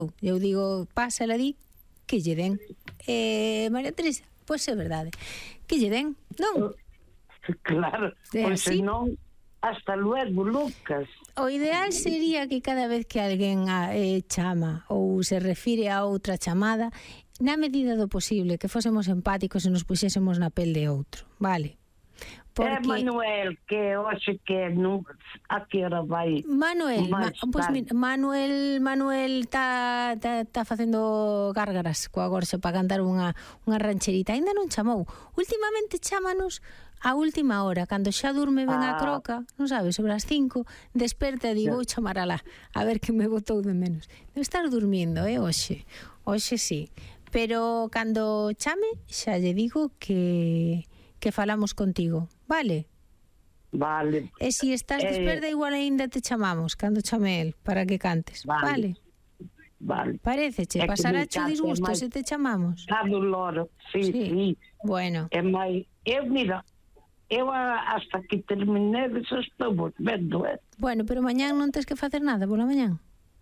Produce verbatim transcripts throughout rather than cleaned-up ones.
Eu digo, pásala di, que lle den. Eh, María Teresa, pois é verdade, que lle den, non? Claro, É pois así. senón, hasta luego, Lucas. O ideal sería que cada vez que alguén a, eh, chama ou se refire a outra chamada, na medida do posible, que fósemos empáticos e nos puxésemos na pel de outro, vale? Porque... É Manuel, que hoxe que non, a que hora vai? Manuel, ma, pois, pues, Manuel Manuel está tá, tá facendo gárgaras coa gorxa para cantar unha, unha rancherita. Ainda non chamou. Últimamente chámanos a última hora, cando xa durme ben ah. a croca, non sabes, sobre as cinco, desperta e di, vou chamar alá, a ver que me botou de menos. Debe estar dormindo, eh, hoxe. Hoxe sí. Pero cando chame, xa lle digo que... que falamos contigo, vale? Vale. E se estás eh, desperta, igual ainda te chamamos cando chame el, para que cantes, vale? Vale. Paréceche, pasaracho disgusto se te chamamos? Cado loro, sí, sí, sí. Bueno. É mai, eu, mira, eu hasta que terminé eso estou volvendo, eh? Bueno, pero mañán non tens que facer nada pola mañán?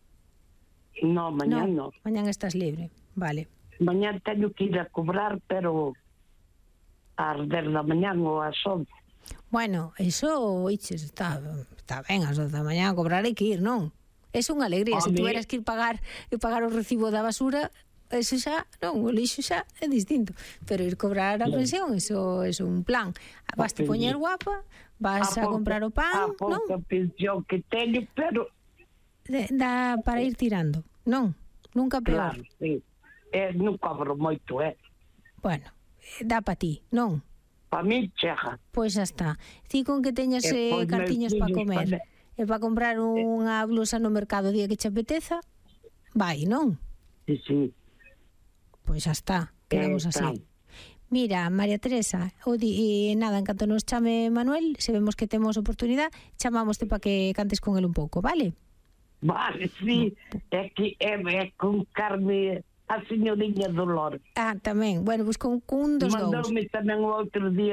No, mañán no. no. Mañán estás libre, vale. Mañán teño que ir a cobrar, pero... ás dez da mañán ou ás once. Bueno, eso, iches, está, está ben, ás once da mañán a cobrar hai que ir, non? É unha alegría, se tuveras que ir pagar e pagar o recibo da basura, eso xa, non, o lixo xa é distinto, pero ir cobrar a pensión, eso é un plan. Vas te poñer guapa, vas a, a comprar o pan, non? A pouca pensión que teño, pero... Dá para ir tirando, non? Nunca peor. Claro, sí. Eh, non cobro moito, eh? Bueno, dá pa ti, non? Pa mí chega. Pois xa está. Ti con que teñas eh, eh, cartiñas para comer e para comprar unha blusa no mercado o día que che apeteza, vai, non? Sí, sí. Pois xa está, quedamos eh, así. Mira, María Teresa, o di, e nada, en canto nos chame Manuel, se vemos que temos oportunidade, chamámoste para que cantes con el un pouco, vale? Vale, sí, é que é, é con carne... A señoriña Dolores. Ah, tamén. Bueno, pois con, con un dos dous. Mandoume tamén o outro día,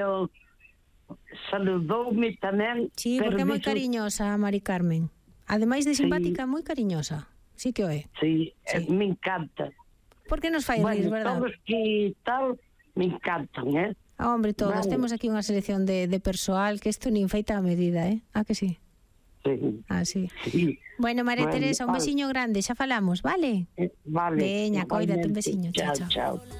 saludoume tamén. Sí, porque é moi cariñosa a Mari Carmen. Ademais de simpática, sí. Moi cariñosa. Sí que o é. Sí, sí. Eh, me encanta. Porque nos fai bueno, rir, verdad? Todos que tal, me encantan, eh? Ah, hombre, todos. Vale. Temos aquí unha selección de, de persoal que isto nin feita a medida, eh? Ah, que sí? Sí. Ah, sí. Sí. Bueno, María bueno, Teresa, un vale. Besiño grande, xa falamos, vale? Eh, vale. Veña, coídate, un besiño. Chao, chao. chao.